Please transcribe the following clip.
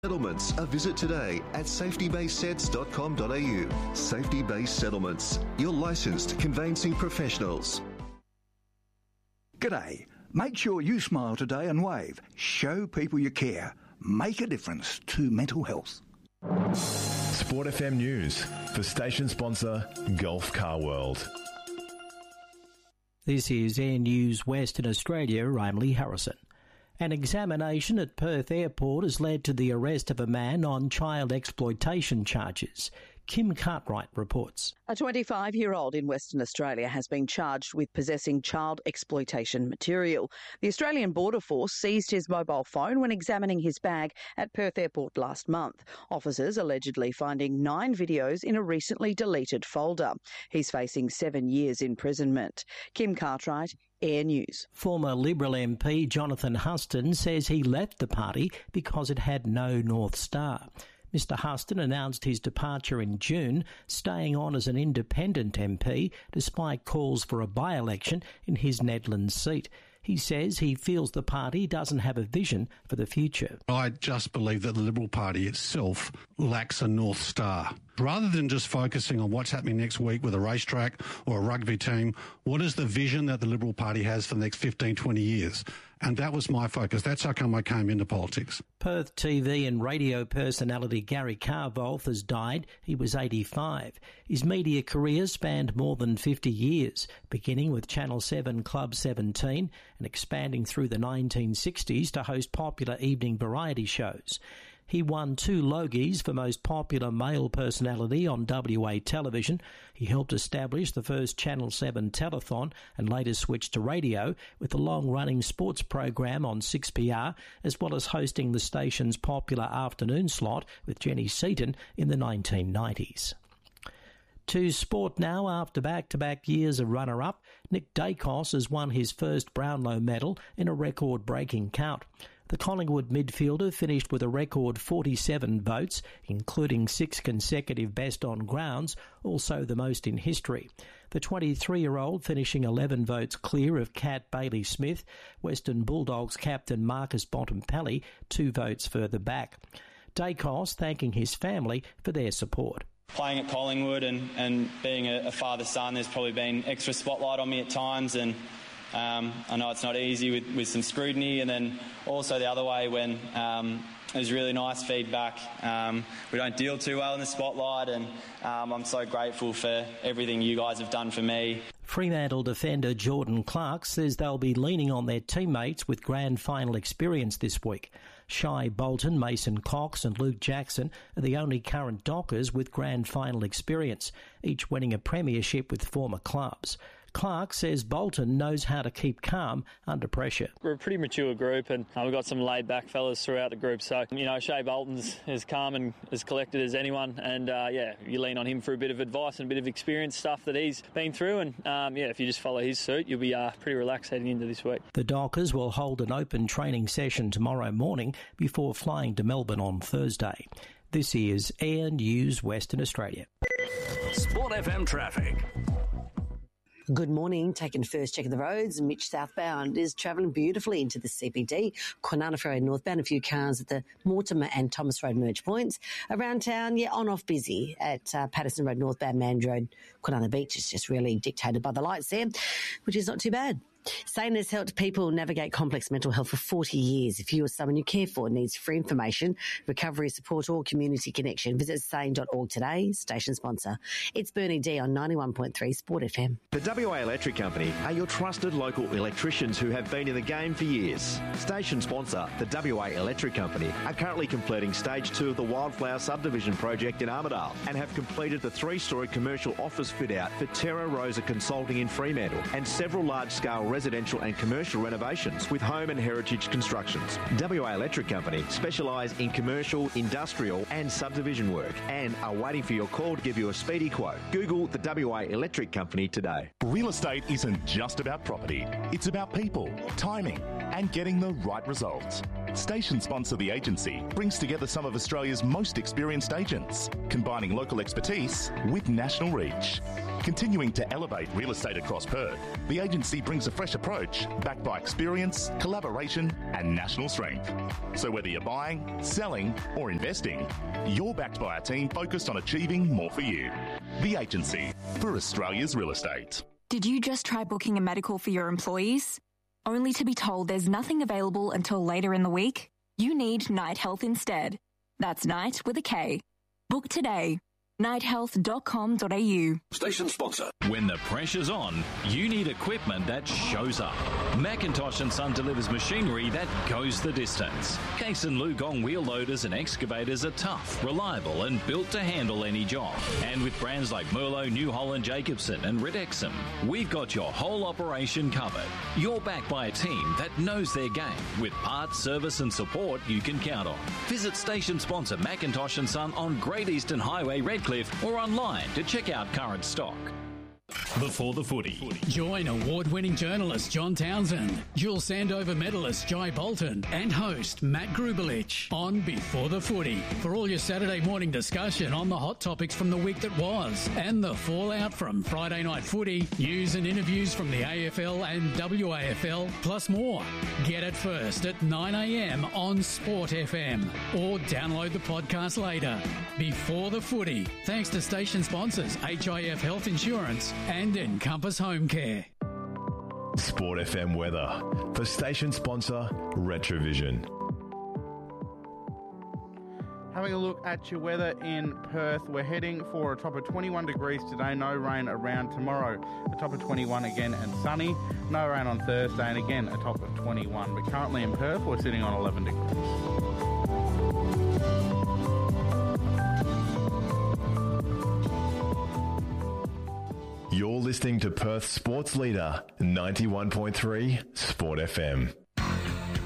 Settlements. A visit today at safetybaysets.com.au. Safety Base Settlements, your licensed conveyancing professionals. G'day. Make sure you smile today and wave. Show people you care. Make a difference to mental health. Sport FM News for station sponsor Gulf Car World. This is Air News Western Australia. I'm Lee Harrison. An examination at Perth Airport has led to the arrest of a man on child exploitation charges. Kim Cartwright reports. A 25-year-old in Western Australia has been charged with possessing child exploitation material. The Australian Border Force seized his mobile phone when examining his bag at Perth Airport last month. Officers allegedly finding 9 videos in a recently deleted folder. He's facing 7 years imprisonment. Kim Cartwright, Air News. Former Liberal MP Jonathan Huston says he left the party because it had no North Star. Mr Huston announced his departure in June, staying on as an independent MP despite calls for a by-election in his Nedlands seat. He says he feels the party doesn't have a vision for the future. I just believe that the Liberal Party itself lacks a North Star. Rather than just focusing on what's happening next week with a racetrack or a rugby team, what is the vision that the Liberal Party has for the next 15, 20 years? And that was my focus. That's how come I came into politics. Perth TV and radio personality Gary Carvolth has died. He was 85. His media career spanned more than 50 years, beginning with Channel 7 Club 17 and expanding through the 1960s to host popular evening variety shows. He won 2 Logies for most popular male personality on WA television. He helped establish the first Channel 7 telethon and later switched to radio with the long-running sports program on 6PR, as well as hosting the station's popular afternoon slot with Jenny Seaton in the 1990s. To sport now. After back-to-back years of runner-up, Nick Dacos has won his first Brownlow medal in a record-breaking count. The Collingwood midfielder finished with a record 47 votes, including 6 consecutive best on grounds, also the most in history. The 23-year-old finishing 11 votes clear of Cat Bailey-Smith, Western Bulldogs captain Marcus Bontempelli 2 votes further back. Dacos thanking his family for their support. Playing at Collingwood and being a father-son, there's probably been extra spotlight on me at times, and I know it's not easy with some scrutiny, and then also the other way when there's really nice feedback. We don't deal too well in the spotlight, and I'm so grateful for everything you guys have done for me. Fremantle defender Jordan Clark says they'll be leaning on their teammates with grand final experience this week. Shai Bolton, Mason Cox and Luke Jackson are the only current Dockers with grand final experience, each winning a premiership with former clubs. Clark says Bolton knows how to keep calm under pressure. We're a pretty mature group, and we've got some laid-back fellas throughout the group. So, Shai Bolton's as calm and as collected as anyone, and, you lean on him for a bit of advice and a bit of experience stuff that he's been through, and, if you just follow his suit, you'll be pretty relaxed heading into this week. The Dockers will hold an open training session tomorrow morning before flying to Melbourne on Thursday. This is Air News Western Australia. Sport FM traffic. Good morning. Taking first check of the roads. Mitch southbound is travelling beautifully into the CBD. Kwinana Ferry northbound, a few cars at the Mortimer and Thomas Road merge points. Around town, on-off busy at Patterson Road northbound, Mandurah Road, Kwinana Beach. It's just really dictated by the lights there, which is not too bad. SANE has helped people navigate complex mental health for 40 years. If you or someone you care for needs free information, recovery support or community connection, visit sane.org today. Station sponsor. It's Bernie D on 91.3 Sport FM. The WA Electric Company are your trusted local electricians who have been in the game for years. Station sponsor, the WA Electric Company, are currently completing Stage 2 of the Wildflower Subdivision project in Armidale and have completed the 3-storey commercial office fit-out for Terra Rosa Consulting in Fremantle and several large-scale residential and commercial renovations with home and heritage constructions. WA Electric Company specialise in commercial, industrial and subdivision work and are waiting for your call to give you a speedy quote. Google the WA Electric Company today. Real estate isn't just about property. It's about people, timing and getting the right results. Station sponsor The Agency brings together some of Australia's most experienced agents, combining local expertise with national reach. Continuing to elevate real estate across Perth, The Agency brings a fresh approach backed by experience, collaboration and national strength. So whether you're buying, selling or investing, you're backed by a team focused on achieving more for you. The Agency, for Australia's real estate. Did you just try booking a medical for your employees, only to be told there's nothing available until later in the week? You need Night Health instead. That's Night with a K. Book today. nighthealth.com.au. Station sponsor. When the pressure's on, you need equipment that shows up. Macintosh & Son delivers machinery that goes the distance. Case and Lugong wheel loaders and excavators are tough, reliable and built to handle any job. And with brands like Merlo, New Holland, Jacobson and Ridexum, we've got your whole operation covered. You're backed by a team that knows their game with parts, service and support you can count on. Visit station sponsor Macintosh & Son on Great Eastern Highway, Redcliffe, or online to check out current stock. Before the Footy. Join award-winning journalist John Townsend, dual Sandover medalist Jai Bolton and host Matt Grubelich on Before the Footy for all your Saturday morning discussion on the hot topics from the week that was and the fallout from Friday night footy, news and interviews from the AFL and WAFL, plus more. Get it first at 9 a.m. on Sport FM or download the podcast later. Before the Footy, thanks to station sponsors HIF Health Insurance and Encompass Home Care. Sport FM weather for station sponsor Retrovision. Having a look at your weather in Perth, we're heading for a top of 21 degrees today, no rain around tomorrow. A top of 21 again and sunny, no rain on Thursday and again a top of 21. But currently in Perth, we're sitting on 11 degrees. You're listening to Perth Sports Leader 91.3 Sport FM.